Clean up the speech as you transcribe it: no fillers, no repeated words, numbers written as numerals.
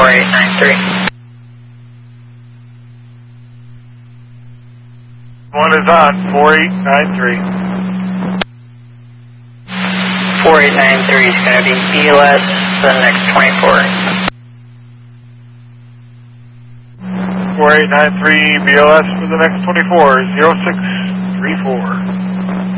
4893. One is on, 4893. 4893 is going to be BLS for the next 24. 4893 BLS for the next 24, 0634.